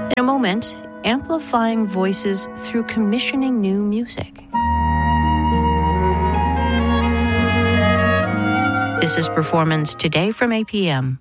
In a moment, amplifying voices through commissioning new music. This is Performance Today from APM.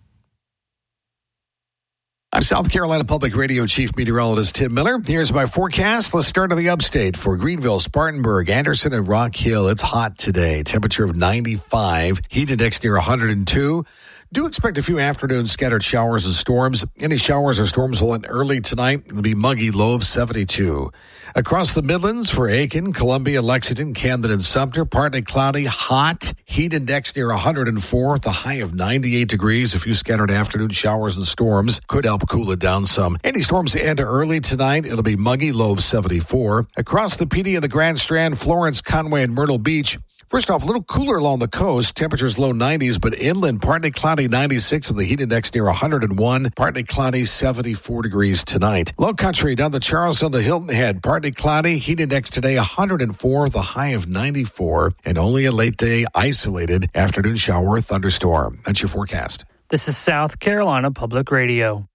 I'm South Carolina Public Radio Chief Meteorologist Tim Miller. Here's my forecast. Let's start in the upstate for Greenville, Spartanburg, Anderson, and Rock Hill. It's hot today. Temperature of 95. Heat index near 102. Do expect a few afternoon scattered showers and storms. Any showers or storms will end early tonight. It'll be muggy, low of 72. Across the Midlands for Aiken, Columbia, Lexington, Camden, and Sumter, partly cloudy, hot. Heat index near 104, the high of 98 degrees. A few scattered afternoon showers and storms could help cool it down some. Any storms end early tonight. It'll be muggy, low of 74. Across the PD and the Grand Strand, Florence, Conway, and Myrtle Beach, first off, a little cooler along the coast. Temperatures low 90s, but inland partly cloudy 96 with the heat index near 101. Partly cloudy 74 degrees tonight. Low country down the Charleston to Hilton Head. Partly cloudy. Heat index today 104, the high of 94. And only a late day isolated afternoon shower or thunderstorm. That's your forecast. This is South Carolina Public Radio.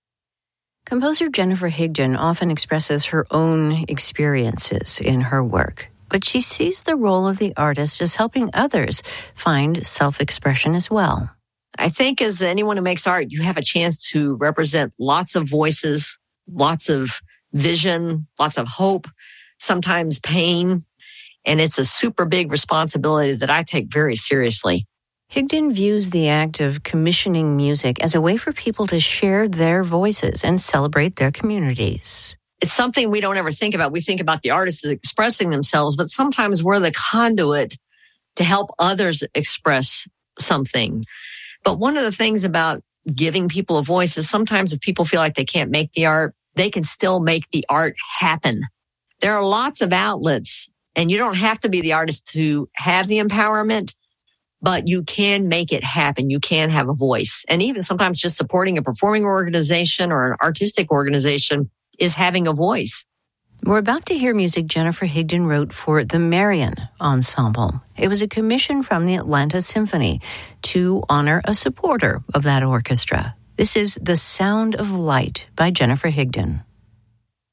Composer Jennifer Higdon often expresses her own experiences in her work, but she sees the role of the artist as helping others find self-expression as well. I think as anyone who makes art, you have a chance to represent lots of voices, lots of vision, lots of hope, sometimes pain, and it's a super big responsibility that I take very seriously. Higdon views the act of commissioning music as a way for people to share their voices and celebrate their communities. It's something we don't ever think about. We think about the artists expressing themselves, but sometimes we're the conduit to help others express something. But one of the things about giving people a voice is sometimes if people feel like they can't make the art, they can still make the art happen. There are lots of outlets, and you don't have to be the artist to have the empowerment, but you can make it happen. You can have a voice. And even sometimes just supporting a performing organization or an artistic organization is having a voice. We're about to hear music Jennifer Higdon wrote for the Marion Ensemble. It was a commission from the Atlanta Symphony to honor a supporter of that orchestra. This is The Sound of Light by Jennifer Higdon.